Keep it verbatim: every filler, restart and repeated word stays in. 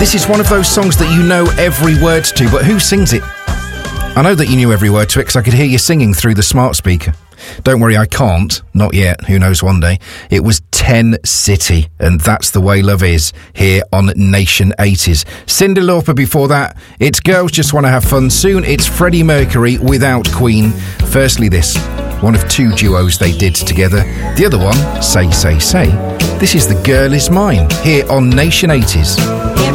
This is one of those songs that you know every word to, but who sings it? I know that you knew every word to it because I could hear you singing through the smart speaker. Don't worry, I can't. Not yet. Who knows one day. It was Ten City, and That's the Way Love Is, here on Nation eighties. Cyndi Lauper before that. It's Girls Just Want to Have Fun. Soon it's Freddie Mercury without Queen. Firstly this, one of two duos they did together. The other one, Say, Say, Say. This is The Girl Is Mine, here on Nation eighties.